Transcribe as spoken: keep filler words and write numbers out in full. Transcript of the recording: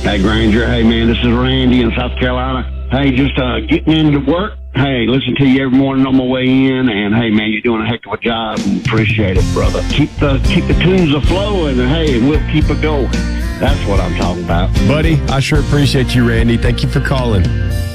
Hey, Granger. Hey, man, this is Randy in South Carolina. Hey, just uh, getting into work. Hey, listen to you every morning on my way in, and hey, man, you're doing a heck of a job. Appreciate it, brother. Keep the keep the tunes a flowing, and hey, we'll keep it going. That's what I'm talking about, buddy. I sure appreciate you, Randy. Thank you for calling.